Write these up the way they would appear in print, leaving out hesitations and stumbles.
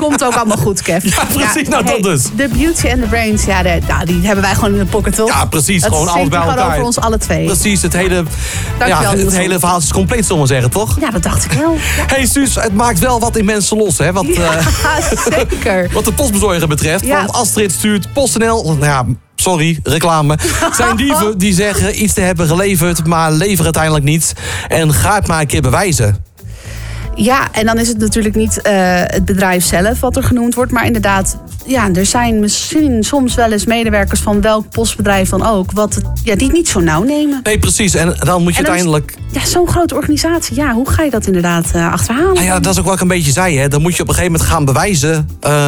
Komt ook allemaal goed, Kev. Ja, precies. Dat dus. De beauty en de brains, die hebben wij gewoon in de pocket, toch? Ja, precies. Gewoon alles bij elkaar. Dat over ons alle twee. Precies. Het hele verhaal is compleet, zullen we zeggen, toch? Ja, dat dacht ik wel. Ja. Hey Suus, het maakt wel wat in mensen los, hè? Zeker. Wat de postbezorger betreft. Ja. Want Astrid stuurt PostNL... Sorry, reclame. Zijn dieven die zeggen iets te hebben geleverd, maar leveren uiteindelijk niets. En ga het maar een keer bewijzen. Ja, en dan is het natuurlijk niet het bedrijf zelf wat er genoemd wordt. Maar inderdaad, er zijn misschien soms wel eens medewerkers van welk postbedrijf dan ook die het niet zo nauw nemen. Nee, precies. En dan moet je uiteindelijk... Zo'n grote organisatie. Ja, hoe ga je dat inderdaad achterhalen? Nou ja, dat is ook wat ik een beetje zei. Hè. Dan moet je op een gegeven moment gaan bewijzen...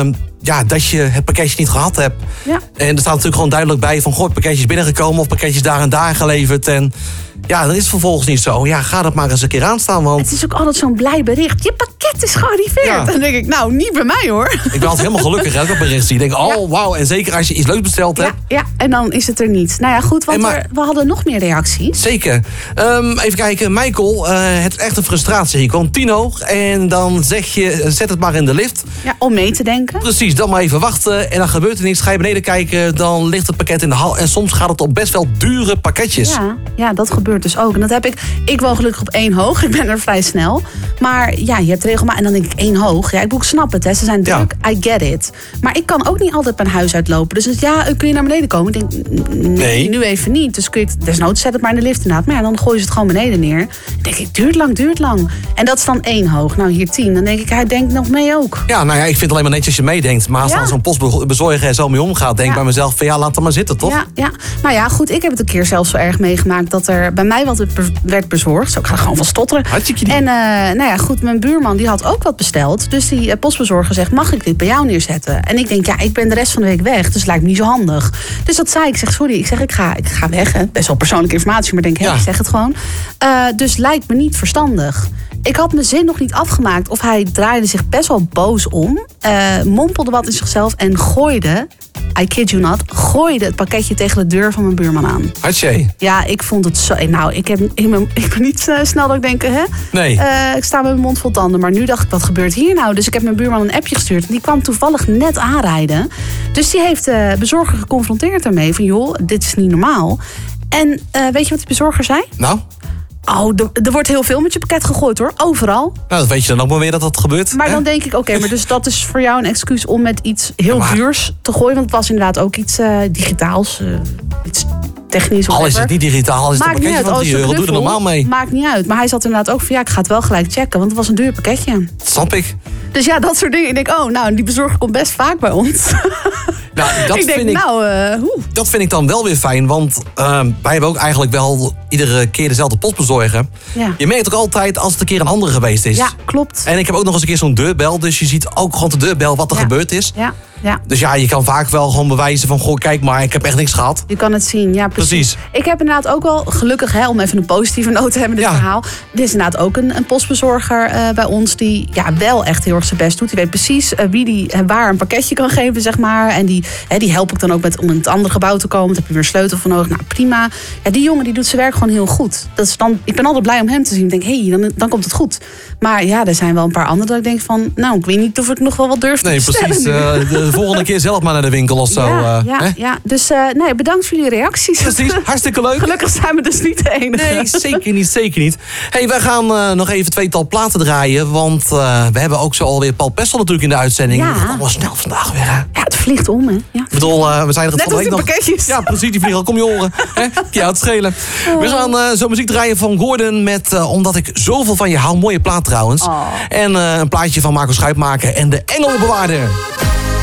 dat je het pakketje niet gehad hebt. Ja. En er staat natuurlijk gewoon duidelijk bij van... het pakketje is binnengekomen of pakketje is daar en daar geleverd. En dan is het vervolgens niet zo. Ja, ga dat maar eens een keer aanstaan. Want... Het is ook altijd zo'n blij bericht. Je pakket is gearriveerd. Ja. Dan denk ik, niet bij mij hoor. Ik ben altijd helemaal gelukkig als ik dat bericht zie. Ik denk, wauw. En zeker als je iets leuks besteld hebt. Ja, en dan is het er niet. Nou ja, goed, want we hadden nog meer reacties. Zeker. Even kijken. Michael, het is echt een frustratie. Je komt 10 hoog en dan zeg je, zet het maar in de lift. Ja, om mee te denken. Precies, dan maar even wachten en dan gebeurt er niks. Ga je beneden kijken, dan ligt het pakket in de hal. En soms gaat het op best wel dure pakketjes. Ja, dat gebeurt dus ook. En dat heb ik woon gelukkig op 1 hoog. Ik ben er vrij snel. Maar je hebt regelmatig... En dan denk ik 1 hoog. Ja, ik snap het, hè. Ze zijn druk. I get it. Maar ik kan ook niet altijd mijn huis uitlopen. Dus kun je naar beneden komen? Ik denk, nee, nu even niet. Dus kun je desnoods zet het maar in de lift inderdaad. Maar dan gooien ze het gewoon beneden neer. Dan denk ik, duurt lang. En dat is dan 1 hoog. Nou, hier 10. Dan denk ik, hij denkt nog mee ook. Ja, ik vind het alleen maar netjes als je meedenkt. Maar als dan zo'n postbezorger er zo mee omgaat... denk ik bij mezelf van, laat het maar zitten, toch? Ja. Nou ja, goed. Ik heb het een keer zelfs zo erg meegemaakt... dat er bij mij wat werd bezorgd. Zo, ik ga gewoon van stotteren. Hartstikke en goed, mijn buurman die had ook wat besteld. Dus die postbezorger zegt, mag ik dit bij jou neerzetten? En ik denk, ik ben de rest van de week weg. Dus het lijkt me niet zo handig. Dus dat zei ik. Ik zeg, sorry. Ik ga weg. Hè. Best wel persoonlijke informatie, maar denk, ik zeg het gewoon. Dus lijkt me niet verstandig. Ik had mijn zin nog niet afgemaakt. Of hij draaide zich best wel boos om. Mompelde wat in zichzelf en gooide... I kid you not, gooide het pakketje tegen de deur van mijn buurman aan. Hartje. Ja, ik vond het zo... ik ben niet snel dat ik denk, hè? Nee. Ik sta met mijn mond vol tanden, maar nu dacht ik, wat gebeurt hier nou? Dus ik heb mijn buurman een appje gestuurd. En die kwam toevallig net aanrijden. Dus die heeft de bezorger geconfronteerd daarmee. Van, joh, dit is niet normaal. En weet je wat die bezorger zei? Nou? Er wordt heel veel met je pakket gegooid, hoor. Overal. Nou, dat weet je dan ook maar weer dat dat gebeurt. Maar dan denk ik, oké, maar dus dat is voor jou een excuus om met iets heel duurs te gooien. Want het was inderdaad ook iets digitaals. Iets technisch. Al is het niet digitaal, is het een pakketje van €3. Doe er normaal mee. Maakt niet uit. Maar hij zat inderdaad ook van, ik ga het wel gelijk checken. Want het was een duur pakketje. Dat snap ik. Dus dat soort dingen. Ik denk, die bezorger komt best vaak bij ons. Nou, dat vind ik dan wel weer fijn. Want wij hebben ook eigenlijk wel iedere keer dezelfde postbezorger. Ja. Je merkt ook altijd als het een keer een andere geweest is. Ja, klopt. En ik heb ook nog eens een keer zo'n deurbel. Dus je ziet ook gewoon de deurbel wat er gebeurd is. Ja. Dus je kan vaak wel gewoon bewijzen van... kijk maar, ik heb echt niks gehad. Je kan het zien, ja, precies. Ik heb inderdaad ook wel, gelukkig, om even een positieve noot te hebben in dit verhaal. Er is inderdaad ook een postbezorger bij ons... die wel echt heel erg zijn best doet. Die weet precies waar een pakketje kan geven, zeg maar. En die help ik dan ook om in het andere gebouw te komen. Daar heb je weer een sleutel voor nodig. Nou, prima. Ja, die jongen die doet zijn werk gewoon heel goed. Dat is dan, ik ben altijd blij om hem te zien. Ik denk, dan komt het goed. Maar er zijn wel een paar anderen dat ik denk van... ik weet niet of ik nog wel wat durf te bestellen. Nee, precies. De volgende keer zelf maar naar de winkel of zo. Ja. Dus bedankt voor jullie reacties. Precies, hartstikke leuk. Gelukkig zijn we dus niet de enige. Nee, zeker niet. Hey, wij gaan nog even 2 platen draaien. Want we hebben ook zo alweer Paul Pestel natuurlijk in de uitzending. Ja. Het gaat allemaal snel vandaag weer, hè? Ja, het vliegt om, hè? Ja. Ik bedoel, we zijn er net als die pakketjes. Ja, precies, die vliegen al. Kom je horen. Ja, het schelen. We gaan zo muziek draaien van Gordon met Omdat ik zoveel van je hou. Mooie plaat trouwens. En een plaatje van Marco Schuitmaker en de Engelbewaarder.